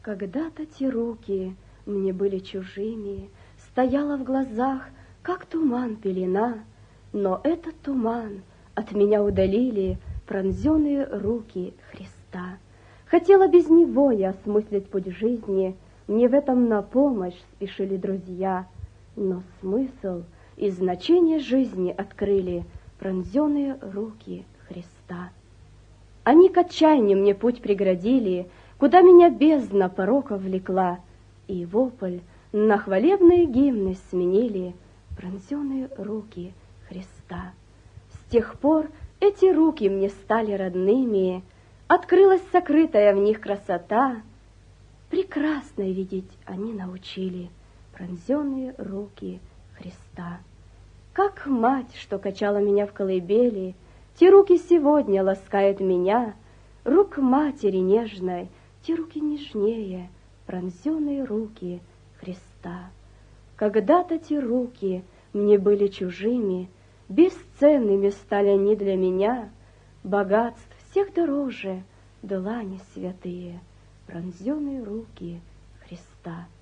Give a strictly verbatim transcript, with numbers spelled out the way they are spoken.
Когда-то те руки мне были чужими, стояла в глазах, как туман пелена, но этот туман от меня удалили пронзенные руки Христа. Хотела без него я осмыслить путь жизни, мне в этом на помощь спешили друзья, но смысл и значение жизни открыли пронзенные руки Христа. Они к отчаянию мне путь преградили, куда меня бездна порока влекла, и вопль на хвалебные гимны сменили пронзенные руки Христа. С тех пор эти руки мне стали родными, открылась сокрытая в них красота. Прекрасно видеть они научили пронзенные руки Христа. Как мать, что качала меня в колыбели, те руки сегодня ласкают меня, рук матери нежной, те руки нежнее, пронзенные руки Христа. Когда-то те руки мне были чужими, бесценными стали они для меня, богатств всех дороже, длани святые, пронзенные руки Христа.